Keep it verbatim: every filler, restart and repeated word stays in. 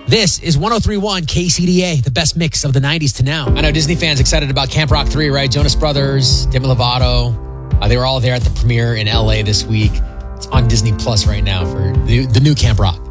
This is one oh three point one K C D A, the best mix of the nineties to now. I know Disney fans excited about Camp Rock three, right? Jonas Brothers, Demi Lovato. Uh, they were all there at the premiere in L A this week. It's on Disney Plus right now for the, the new Camp Rock.